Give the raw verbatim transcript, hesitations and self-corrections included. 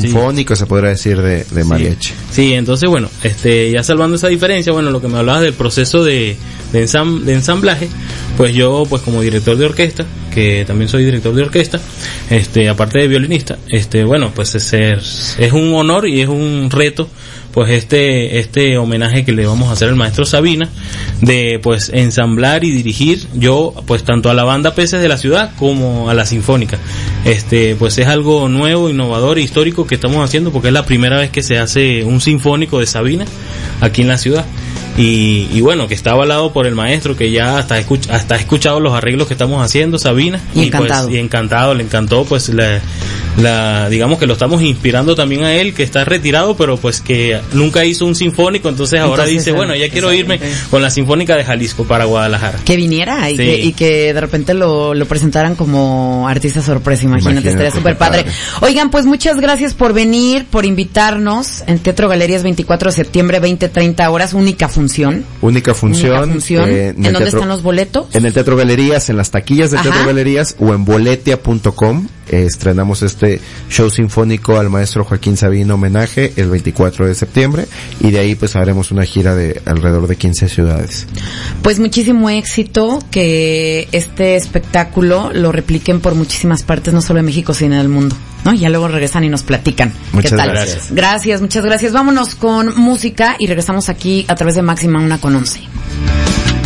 sinfónico, sí. Se podrá decir, de, de mariachi. Sí. sí, entonces bueno, este ya salvando esa diferencia, bueno, lo que me hablabas del proceso de, de, ensam, de ensamblaje, pues yo, pues como director de orquesta, que también soy director de orquesta, este aparte de violinista, este bueno, pues es, es un honor y es un reto, pues este este homenaje que le vamos a hacer al maestro Sabina, de pues ensamblar y dirigir yo pues tanto a la banda Peces de la Ciudad como a la Sinfónica. Este pues es algo nuevo, innovador e histórico que estamos haciendo, porque es la primera vez que se hace un sinfónico de Sabina aquí en la ciudad. Y, y bueno, que está avalado por el maestro, que ya hasta escucha, hasta ha escuchado los arreglos que estamos haciendo, Sabina, y, y encantado pues, y encantado, le encantó pues la, la digamos que lo estamos inspirando también a él, que está retirado, pero pues que nunca hizo un sinfónico, entonces ahora entonces, dice, bueno, ya quiero irme con la Sinfónica de Jalisco para Guadalajara. Que viniera y, sí. que, y que de repente lo, lo presentaran como artista sorpresa, imagínate, imagínate estaría súper padre. padre. Oigan, pues muchas gracias por venir, por invitarnos en Teatro Galerías, veinticuatro de septiembre, veinte treinta horas, única función. Única función. Única función. Eh, ¿En, ¿En dónde teatro, están los boletos? En el Teatro Galerías, en las taquillas del Ajá. Teatro Galerías o en boletia punto com. Eh, estrenamos este show sinfónico al maestro Joaquín Sabina homenaje el veinticuatro de septiembre y de ahí pues haremos una gira de alrededor de quince ciudades. Pues muchísimo éxito, que este espectáculo lo repliquen por muchísimas partes, no solo en México sino en el mundo, ¿no? Y ya luego regresan y nos platican. Muchas ¿Qué tal? gracias. Gracias, muchas gracias. Vámonos con música y regresamos aquí a través de Máxima una con once.